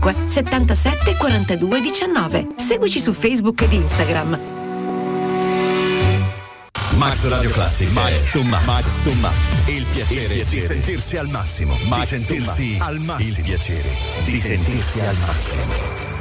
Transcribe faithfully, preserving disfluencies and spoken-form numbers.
settantasette quarantadue diciannove. Seguici su Facebook ed Instagram. Max Radio Classic. Max to Max. Max to Max. Il piacere, Il piacere di sentirsi al massimo. Max di sentirsi to Max. al massimo. Il piacere di sentirsi al massimo.